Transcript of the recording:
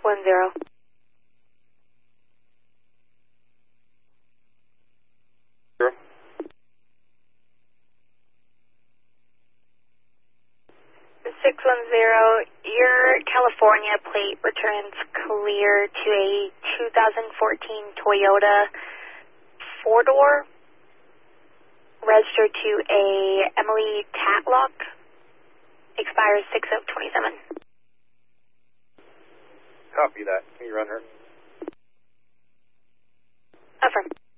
610. Sure. 610, your California plate returns clear to a 2014 Toyota 4-door, registered to a Emily Tatlock, expires 6/27. Copy that. Can you run her? Affirm.